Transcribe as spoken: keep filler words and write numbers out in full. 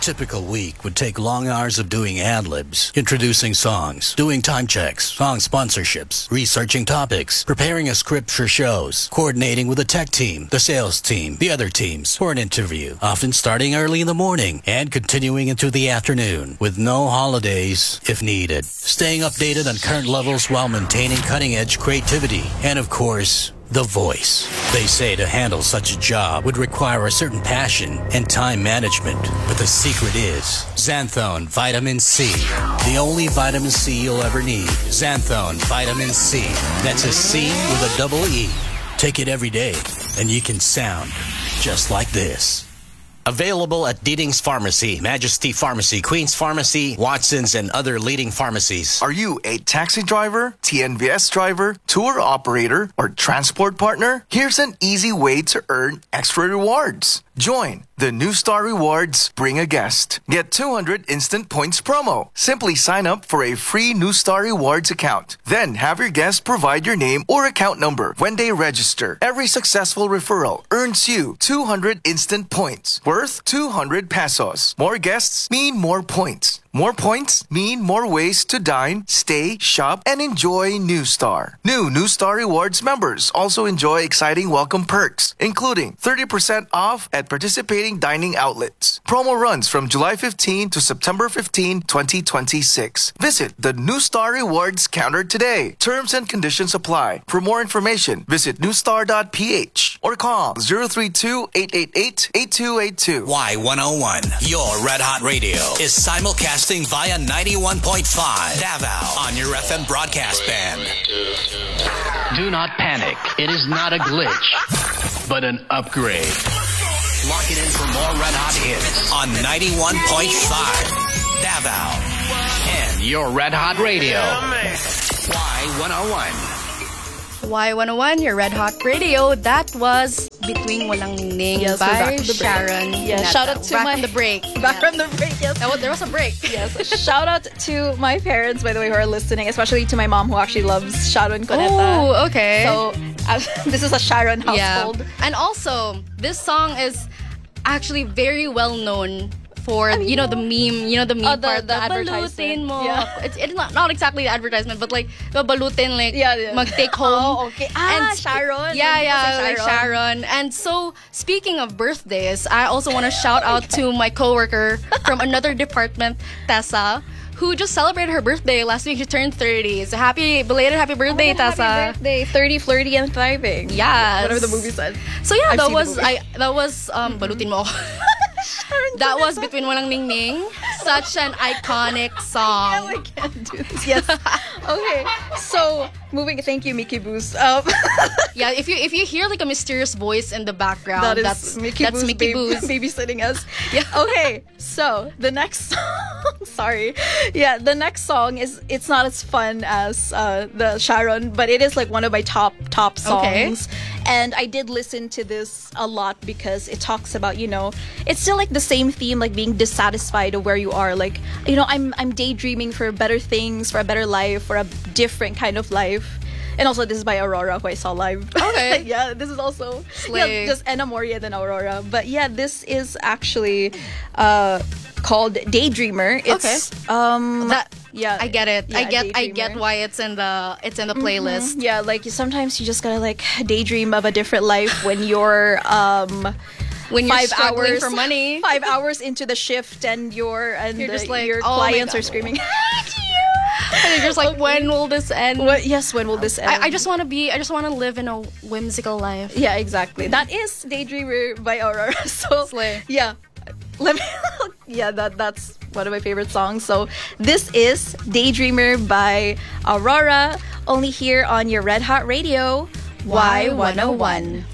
typical week would take long hours of doing ad-libs, introducing songs, doing time checks, song sponsorships, researching topics, preparing a script for shows, coordinating with the tech team, the sales team, the other teams for an interview, often starting early in the morning and continuing into the afternoon with no holidays if needed. Staying updated on current levels while maintaining cutting-edge creativity and, of course, the voice. They say to handle such a job would require a certain passion and time management. But the secret is Xanthone Vitamin C. The only vitamin C you'll ever need. Xanthone Vitamin C. That's a C with a double E. Take it every day and you can sound just like this. Available at Deeding's Pharmacy, Majesty Pharmacy, Queen's Pharmacy, Watson's, and other leading pharmacies. Are you a taxi driver, T N V S driver, tour operator, or transport partner? Here's an easy way to earn extra rewards. Join the New Star Rewards Bring a Guest. Get two hundred instant points promo. Simply sign up for a free New Star Rewards account. Then have your guest provide your name or account number when they register. Every successful referral earns you two hundred instant points worth two hundred pesos. More guests mean more points. More points mean more ways to dine, stay, shop, and enjoy New Star. New New Star Rewards members also enjoy exciting welcome perks, including thirty percent off at participating dining outlets. Promo runs from July fifteenth to September fifteenth, twenty twenty-six. Visit the New Star Rewards counter today. Terms and conditions apply. For more information, visit newstar dot p h or call zero three two, eight eight eight, eight two eight two. Y one oh one, your Red Hot Radio, is simulcasting via ninety-one point five Davao on your F M broadcast band. Do not panic. It is not a glitch, but an upgrade. Lock it in for more Red Hot hits on ninety-one point five Davao and your Red Hot Radio. Y one oh one. Y one oh one, your Red Hot Radio. That was Between Walang Ningning yes, by the Sharon. Yes, shout out to back my... from the break. Back from the break, yes. That was, there was a break. Yes. Shout out to my parents, by the way, who are listening, especially to my mom, who actually loves Sharon Cuneta. Oh, okay. So, uh, this is a Sharon household. Yeah. And also, this song is actually very well known for, I mean, you know, the meme, you know, the meme oh, the, part, the, the advertisement. mo. Yeah. It's, it's not, not exactly the advertisement, but like, the balutin, like, yeah, yeah. mag-take home. Oh, okay. Ah, and Sharon. Yeah, yeah, Sharon. like Sharon. And so, speaking of birthdays, I also want to shout out to my coworker from another department, Tessa, who just celebrated her birthday last week. She turned thirty. So happy, belated happy birthday, oh, Tessa. Happy birthday. thirty, flirty, and thriving. Yes. Whatever the movie said. So yeah, I've that was, I, that was, um, mm-hmm. balutin mo. That was Between Walang Ningning. Such an iconic song. Yeah, I can't do this. Yes. Okay. So moving. Thank you, Mickey Boos. Um, yeah. If you if you hear like a mysterious voice in the background, that is that's Mickey that's Boos Mickey babe, Boos babysitting us. Yeah. Okay. So the next song. Sorry. Yeah. The next song is it's not as fun as uh, the Sharon, but it is like one of my top top songs. Okay. And I did listen to this a lot because it talks about, you know, it's still like the same theme, like being dissatisfied of where you are. Like, you know, I'm I'm daydreaming for better things, for a better life, for a different kind of life. And also, this is by Aurora, who I saw live. Okay. Yeah, this is also Slay. Yeah, just Enna Moria than Aurora. But yeah, this is actually uh, called Daydreamer. It's, okay. Um, that, yeah, I get it. Yeah, I get. Daydreamer. I get why it's in the it's in the playlist. Mm-hmm. Yeah, like sometimes you just gotta like daydream of a different life when you're um. When you're five struggling hours for money, five hours into the shift, and your and you're just the, like, your oh clients are screaming. And you're just like, okay. When will this end? What, yes, when will this end? I, I just want to be. I just want to live in a whimsical life. Yeah, exactly. That is Daydreamer by Aurora. So Slay. Yeah, let me. Yeah, that that's one of my favorite songs. So this is Daydreamer by Aurora. Only here on your Red Hot Radio, Y one oh one.